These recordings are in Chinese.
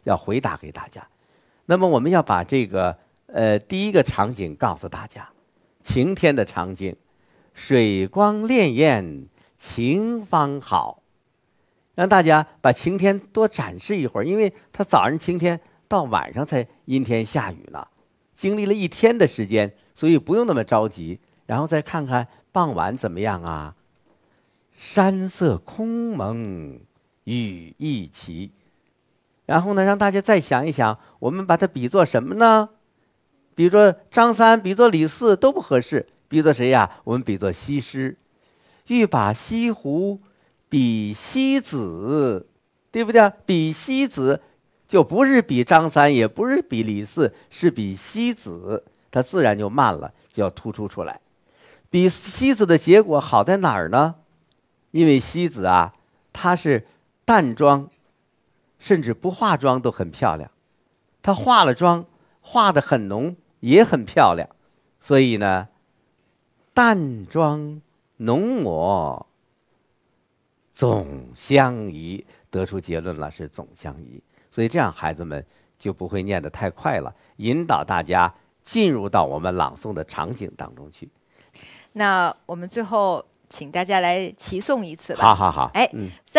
要回答给大家。那么我们要把这个第一个场景告诉大家，晴天的场景，水光潋滟晴方好，让大家把晴天多展示一会儿，因为它早上晴天，到晚上才阴天下雨呢，经历了一天的时间，所以不用那么着急。然后再看看傍晚怎么样啊？山色空蒙，雨亦奇。然后呢，让大家再想一想，我们把它比作什么呢？比作张三，比作李四都不合适，比作谁呀？我们比作西施。欲把西湖比西子，对不对？比西子就不是比张三，也不是比李四，是比西子，它自然就慢了，就要突出出来。比西子的结果好在哪儿呢？因为西子啊，它是淡妆，甚至不化妆都很漂亮，她化了妆，化得很浓，也很漂亮。所以呢，淡妆浓抹总相宜，得出结论了，是总相宜。所以这样孩子们就不会念得太快了，引导大家进入到我们朗诵的场景当中去。 那我们最后请大家来齐诵一次吧。 好， 哎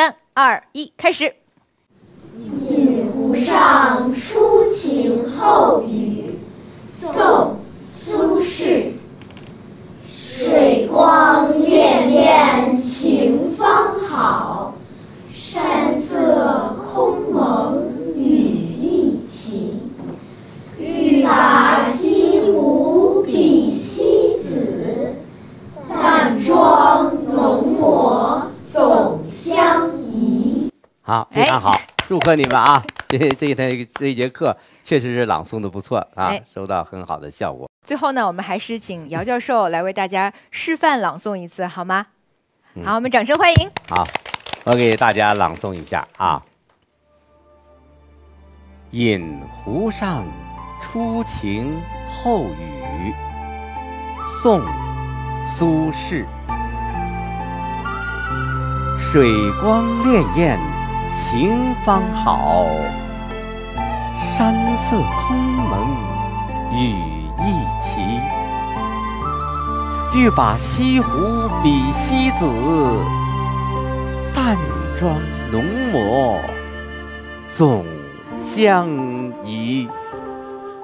，3、2、1，开始。 饮湖上初晴后雨，宋·苏轼。水光潋滟晴方好，山色空蒙雨亦奇。欲把西湖比西子，淡妆浓抹总相宜。 好，非常好，祝贺你们啊！这一节课确实是朗诵的不错啊，收到很好的效果。 最后呢，我们还是请姚教授来为大家示范朗诵一次，好吗？好，我们掌声欢迎。 好，我给大家朗诵一下啊。饮湖上初晴后雨，宋·苏轼。水光潋滟晴方好，山色空蒙雨亦奇。欲把西湖比西子，淡妆浓抹总相宜。